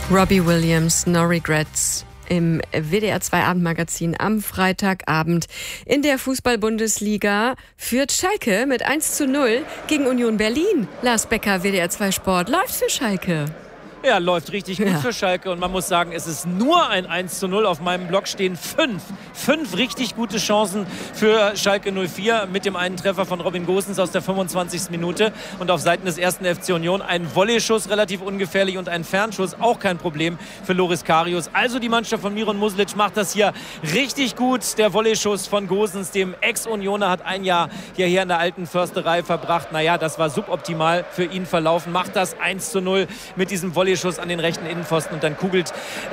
Robbie Williams, No Regrets. Im WDR 2 Abendmagazin am Freitagabend. In der Fußball-Bundesliga führt Schalke mit 1:0 gegen Union Berlin. Lars Becker, WDR 2 Sport, läuft für Schalke. Ja, läuft richtig gut für Schalke und man muss sagen, es ist nur ein 1:0. Auf meinem Blog stehen fünf richtig gute Chancen für Schalke 04 mit dem einen Treffer von Robin Gosens aus der 25. Minute und auf Seiten des ersten FC Union ein Volleyschuss, relativ ungefährlich, und ein Fernschuss, auch kein Problem für Loris Karius. Also die Mannschaft von Miron Muslic macht das hier richtig gut. Der Volleyschuss von Gosens, dem Ex-Unioner, hat ein Jahr hierher in der alten Försterei verbracht. Naja, das war suboptimal für ihn verlaufen. Macht das 1:0 mit diesem Volleyschuss an den rechten Innenpfosten und dann kugelt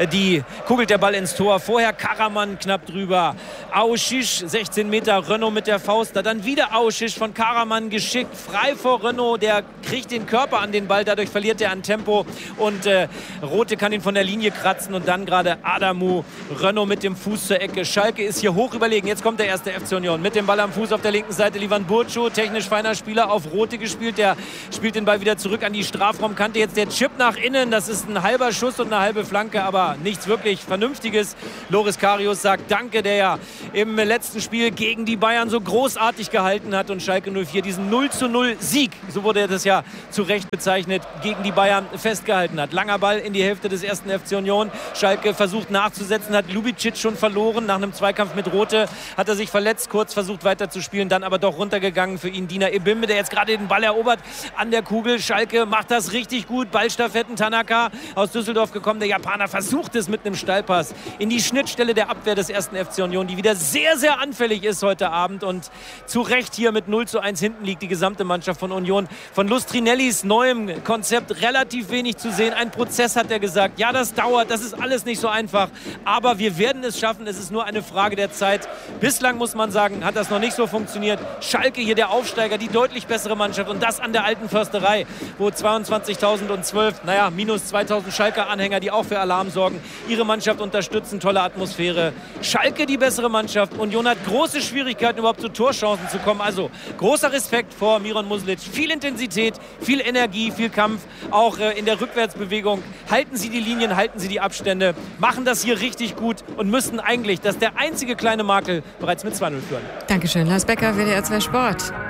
der Ball ins Tor. Vorher Karaman knapp drüber. Aouchiche, 16 Meter, Renaud mit der Faust. Dann wieder Aouchiche von Karaman geschickt. Frei vor Renaud, der kriegt den Körper an den Ball, dadurch verliert er an Tempo und Rote kann ihn von der Linie kratzen und dann gerade Adamu, Renaud mit dem Fuß zur Ecke. Schalke ist hier hoch überlegen. Jetzt kommt der erste FC Union mit dem Ball am Fuß auf der linken Seite. Livan Burcu, technisch feiner Spieler, auf Rote gespielt. Der spielt den Ball wieder zurück an die Strafraumkante. Jetzt der Chip nach innen. Das ist ein halber Schuss und eine halbe Flanke, aber nichts wirklich Vernünftiges. Loris Karius sagt Danke, der ja im letzten Spiel gegen die Bayern so großartig gehalten hat und Schalke 04 diesen 0:0 Sieg, so wurde das ja zu Recht bezeichnet, gegen die Bayern festgehalten hat. Langer Ball in die Hälfte des ersten FC Union. Schalke versucht nachzusetzen, hat Lubicic schon verloren. Nach einem Zweikampf mit Rote hat er sich verletzt, kurz versucht weiterzuspielen, dann aber doch runtergegangen für ihn Dina Ebimbe, der jetzt gerade den Ball erobert an der Kugel. Schalke macht das richtig gut. Ballstaffetten, Tanaka aus Düsseldorf gekommen. Der Japaner versucht es mit einem Steilpass in die Schnittstelle der Abwehr des ersten FC Union, die wieder sehr, sehr anfällig ist heute Abend und zu Recht hier mit 0:1 hinten liegt die gesamte Mannschaft von Union. Von Lustrinellis neuem Konzept relativ wenig zu sehen. Ein Prozess, hat er gesagt. Ja, das dauert, das ist alles nicht so einfach, aber wir werden es schaffen. Es ist nur eine Frage der Zeit. Bislang, muss man sagen, hat das noch nicht so funktioniert. Schalke hier der Aufsteiger, die deutlich bessere Mannschaft und das an der alten Försterei, wo 22.012, minus 2.000 Schalke-Anhänger, die auch für Alarm sorgen, ihre Mannschaft unterstützen. Tolle Atmosphäre. Schalke die bessere Mannschaft. Union hat große Schwierigkeiten, überhaupt zu Torchancen zu kommen. Also großer Respekt vor Miron Muslic. Viel Intensität, viel Energie, viel Kampf. Auch in der Rückwärtsbewegung. Halten Sie die Linien, halten Sie die Abstände. Machen das hier richtig gut und müssten eigentlich, das ist der einzige kleine Makel, bereits mit 2:0 führen. Dankeschön, Lars Becker, WDR 2 Sport.